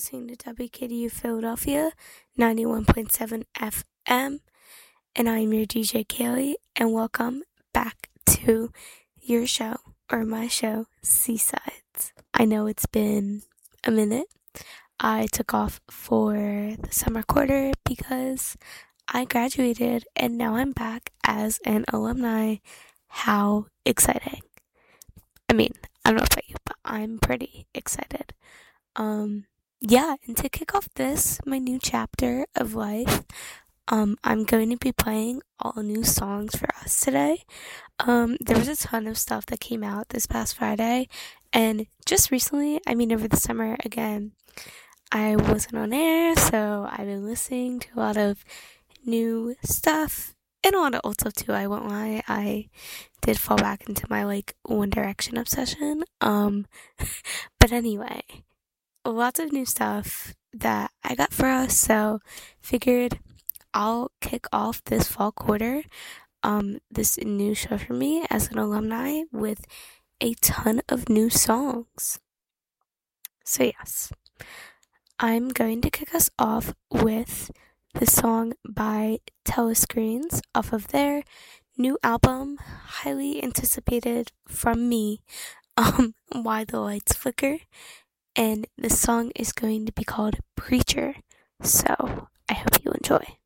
listening to WKDU Philadelphia 91.7 FM, and I'm your DJ Kaylee, and welcome back to your show, or my show, Seasides. I know it's been a minute. I took off for the summer quarter because I graduated, and now I'm back as an alumni. How exciting. I mean, I don't know about you, but I'm pretty excited. And to kick off my new chapter of life, I'm going to be playing all new songs for us today. There was a ton of stuff that came out this past Friday, and just recently, over the summer, again, I wasn't on air, so I've been listening to a lot of new stuff, and a lot of old stuff too, I won't lie. I did fall back into my, One Direction obsession, but anyway, lots of new stuff that I got for us, so figured I'll kick off this fall quarter, this new show for me as an alumni with a ton of new songs. So yes, I'm going to kick us off with the song by Telescreens off of their new album, highly anticipated from me, Why the Lights Flicker, and the song is going to be called Preacher, so I hope you enjoy.